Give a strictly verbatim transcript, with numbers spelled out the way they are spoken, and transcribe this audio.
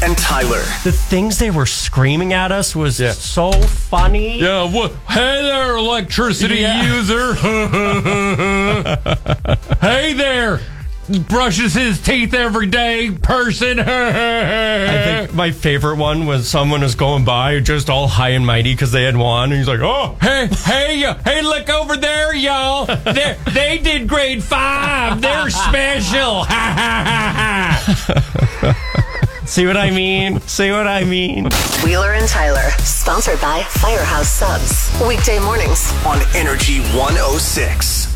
and Tyler. The things they were screaming at us was Yeah. so funny. Yeah, what? Hey there, electricity Yeah. user. Hey there, brushes his teeth every day person. I think my favorite one was someone was going by just all high and mighty because they had won, and he's like, "Oh, Hey, hey, uh, hey, look over there, y'all. They they did grade five. They're special. see what I mean? See what I mean?" Wheeler and Tyler, sponsored by Firehouse Subs. Weekday mornings On Energy one oh six.